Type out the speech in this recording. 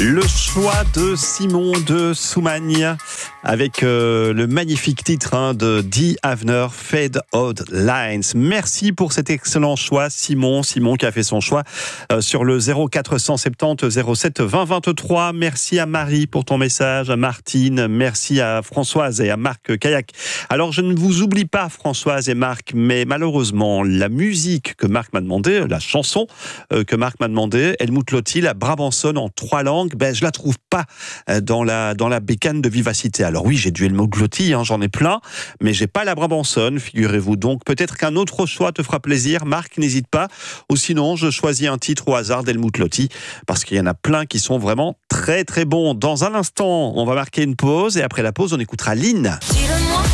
Le choix de Simon de Soumagne avec le magnifique titre de Dee Havner, Fade Out Lines. Merci pour cet excellent choix, Simon. Simon qui a fait son choix sur le 0470 07 20 23. Merci à Marie pour ton message, à Martine, merci à Françoise et à Marc Kayak. Alors je ne vous oublie pas Françoise et Marc, mais malheureusement la musique que Marc m'a demandé, la chanson que Marc m'a demandé, Helmut Lotti, la Brabançonne en 3 langues, je la trouve pas dans la bécane de Vivacité. Alors oui, j'ai du Helmut Lotti, j'en ai plein, mais j'ai pas la Brabançonne, figurez-vous. Donc peut-être qu'un autre choix te fera plaisir. Marc, n'hésite pas. Ou sinon, je choisis un titre au hasard d'Helmut Lotti, parce qu'il y en a plein qui sont vraiment très très bons. Dans un instant, on va marquer une pause, et après la pause, on écoutera Lynn.